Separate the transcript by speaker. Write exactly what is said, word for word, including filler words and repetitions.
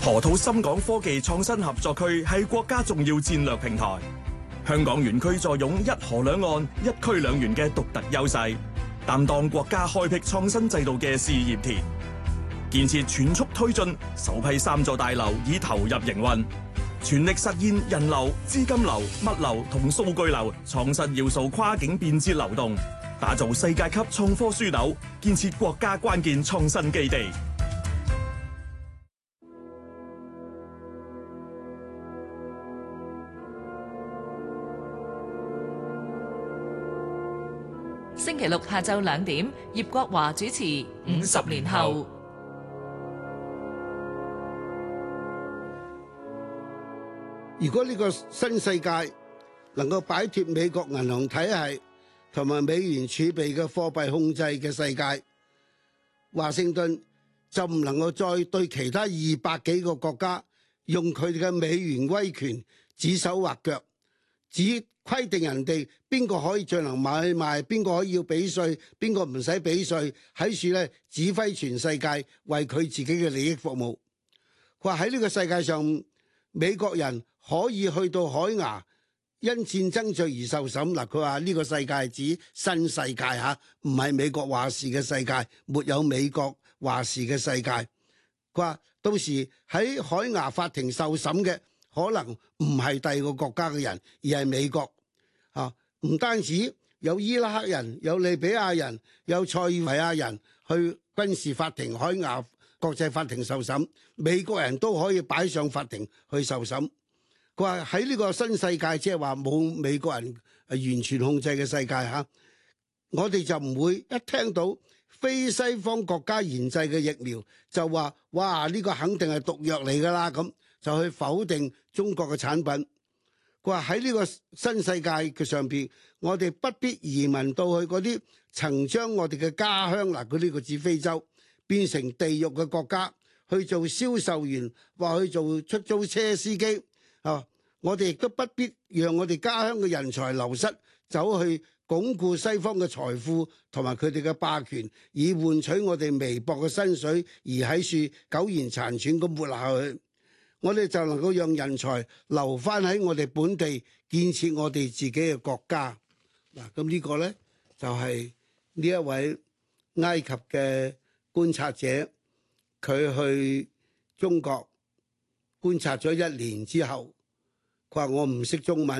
Speaker 1: 河套深港科技創新合作區係國家重要戰略平台，香港園區坐擁一河兩岸、一區兩園嘅獨特優勢，擔當國家開闢創新制度嘅試驗田。建設全速推進，首批三座大樓已投入營運，全力實現人流、資金流、物流同數據流創新要素跨境便捷流動，打造世界級創科樞紐，建設國家關鍵創新基地。
Speaker 2: 星期六下晝兩點，葉國華主持《五十年後》。
Speaker 3: 如果呢個新世界能夠擺脫美國銀行體系同埋美元儲備嘅貨幣控制嘅世界，華盛頓就唔能夠再對其他二百幾個國家用佢哋嘅美元威權指手畫腳，只規定人哋邊個可以進行買賣，邊個可以要俾稅，邊個唔使俾稅，喺處咧指揮全世界為佢自己嘅利益服務。佢話喺呢個世界上，美國人可以去到海牙因戰爭罪而受審。嗱，佢話呢個世界指新世界嚇，唔係美國話事嘅世界，沒有美國話事嘅世界。佢話到時喺海牙法庭受審嘅可能唔係第二個國家嘅人，而係美國。啊，唔單止有伊拉克人、有利比亞人、有塞爾維亞人去軍事法庭、海牙國際法庭受審，美國人都可以擺上法庭去受審。佢話喺呢個新世界，即係話冇美國人完全控制嘅世界嚇，我哋就唔會一聽到非西方國家研製嘅疫苗就話哇，呢個肯定係毒藥嚟㗎啦，咁就去否定中國嘅產品。佢話喺呢個新世界嘅上邊，我哋不必移民到去嗰啲曾將我哋嘅家鄉，嗱，佢呢個指非洲變成地獄嘅國家，去做銷售員或去做出租車司機啊！我哋亦都不必讓我哋家鄉嘅人才流失，走去鞏固西方嘅財富同埋佢哋嘅霸權，以換取我哋微薄嘅薪水，而喺處苟延殘喘咁活下去。我哋就能夠讓人才留翻喺我哋本地，建設我哋自己嘅國家。嗱，咁呢個呢，就係呢一位埃及嘅觀察者，佢去中國觀察咗一年之後，佢話我唔識中文。